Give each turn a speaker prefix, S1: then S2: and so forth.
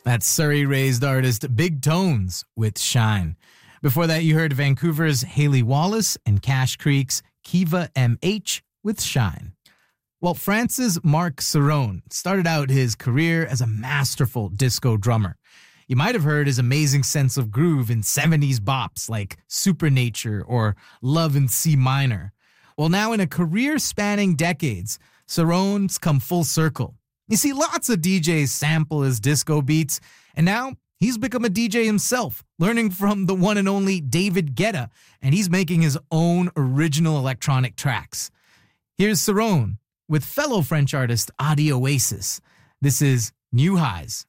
S1: That's Surrey-raised artist Big Tones with Shine. Before that, you heard Vancouver's Haley Wallace and Cash Creek's Kiva M.H. with Shine. Well, France's Mark Cerrone started out his career as a masterful disco drummer. You might have heard his amazing sense of groove in 70s bops like Supernature or Love in C Minor. Well, now in a career spanning decades, Cerrone's come full circle. You see, lots of DJs sample his disco beats, and now he's become a DJ himself, learning from the one and only David Guetta, and he's making his own original electronic tracks. Here's Cerrone with fellow French artist Adi Oasis. This is New Highs.